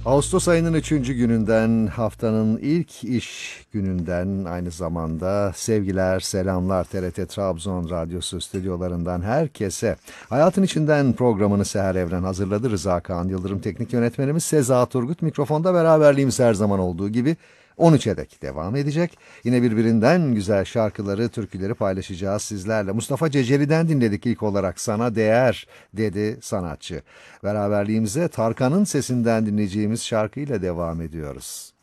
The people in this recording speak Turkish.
Ağustos ayının 3. gününden, haftanın ilk iş gününden aynı zamanda sevgiler, selamlar TRT Trabzon Radyosu stüdyolarından herkese. Hayatın içinden programını Seher Evren hazırladı. Rıza Kaan Yıldırım teknik yönetmenimiz, Seza Turgut mikrofonda, beraberliğimiz her zaman olduğu gibi 13'e dek devam edecek. Yine birbirinden güzel şarkıları, türküleri paylaşacağız sizlerle. Mustafa Ceceli'den dinledik ilk olarak, Sana Değer dedi sanatçı. Beraberliğimize Tarkan'ın sesinden dinleyeceğimiz şarkıyla devam ediyoruz.